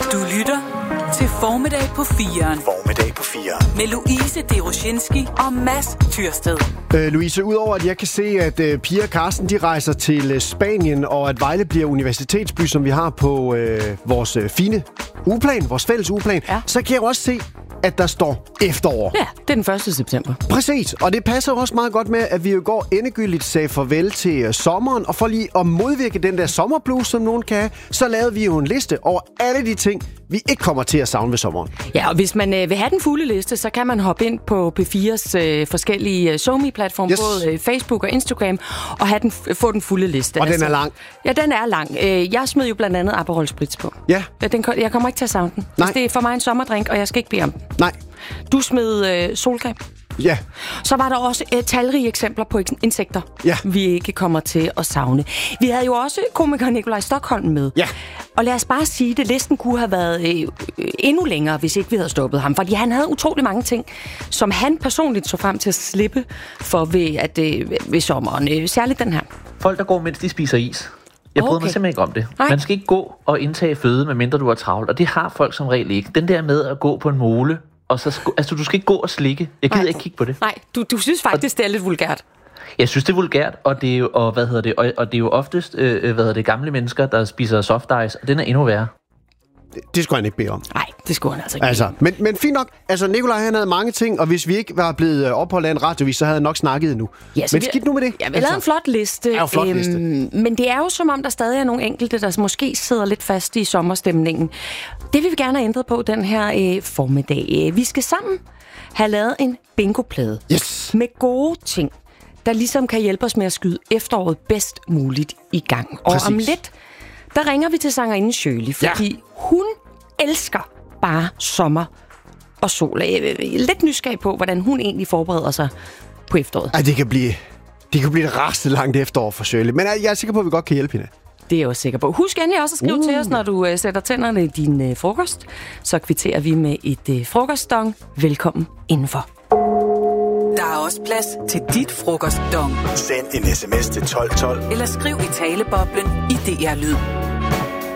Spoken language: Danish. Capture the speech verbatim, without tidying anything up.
Du lytter til Formiddag på firen. Formiddag på firen. Med Louise Deroshinski og Mads Tyrsted. Øh, Louise, udover at jeg kan se, at øh, Pia og Carsten de rejser til øh, Spanien, og at Vejle bliver universitetsby, som vi har på øh, vores øh, fine ugeplan, vores fælles ugeplan, ja. Så kan jeg også se, at der står efterår. Ja, det er den første september. Præcis, og det passer også meget godt med, at vi jo går endegyldigt sagde farvel til øh, sommeren, og for lige at modvirke den der sommerblues, som nogen kan have, så lavede vi jo en liste over alle de ting, vi ikke kommer til at savne ved sommeren. Ja, og hvis man øh, vil have den fulde liste, så kan man hoppe ind på P fires øh, forskellige øh, SoMe-platforme, yes. både øh, Facebook og Instagram, og have den, få den fulde liste. Og altså, den er lang. Ja, den er lang. Øh, jeg smed jo blandt andet Aperol Spritz på. Ja. Den, jeg kommer ikke til at savne den. Nej. Det er for mig en sommerdrink, og jeg skal ikke bede om den. Nej. Du smed øh, solcreme. Ja. Så var der også øh, talrige eksempler på insekter, ja. vi ikke kommer til at savne. Vi havde jo også komiker Nikolaj Stokholm med. Ja. Og lad os bare sige, at listen kunne have været øh, endnu længere, hvis ikke vi havde stoppet ham. Fordi han havde utrolig mange ting, som han personligt så frem til at slippe for ved, at, øh, ved sommeren. Øh, særligt den her. Folk, der går, mens de spiser is. Jeg bryder okay. mig simpelthen ikke om det. Nej. Man skal ikke gå og indtage føde, medmindre du er travlt. Og det har folk som regel ikke. Den der med at gå på en mole, og så sk- altså, du skal ikke gå og slikke. Jeg gider Nej. ikke kigge på det. Nej, du, du synes faktisk, og det er lidt vulgært. Jeg synes, det er vulgært, og det er jo, og, hvad hedder det, og, og det er jo oftest øh, hvad hedder det, gamle mennesker, der spiser soft ice, og den er endnu værre. Det, det skulle han ikke bede om. Nej, det skulle han altså ikke. Altså, men, men fint nok. Altså, Nikolaj, han havde mange ting, og hvis vi ikke var blevet opholdt af en radiovis, så havde han nok snakket nu. Ja, men skidt nu med det. Ja, vi lavede en flot liste. Ja, en flot liste. Øhm, men det er jo som om, der stadig er nogle enkelte, der måske sidder lidt fast i sommerstemningen. Det vil vi gerne have ændret på den her øh, formiddag. Vi skal sammen have lavet en bingoplade. Yes. Med gode ting, der ligesom kan hjælpe os med at skyde efteråret bedst muligt i gang. Og Præcis. om lidt, der ringer vi til sangerinden Shirley, fordi ja. hun elsker bare sommer og sol. Jeg er lidt nysgerrig på, hvordan hun egentlig forbereder sig på efteråret. Ej, det kan blive, det kan blive et rastet langt efterår for Shirley, men jeg er sikker på, at vi godt kan hjælpe hende. Det er jeg også sikker på. Husk endelig også at skrive uh. til os, når du uh, sætter tænderne i din uh, frokost. Så kvitterer vi med et uh, frokostdong. Velkommen indenfor. Der er også plads til dit frokostdong. Send en sms til tolv tolv. Eller skriv i taleboblen i D R Lyd.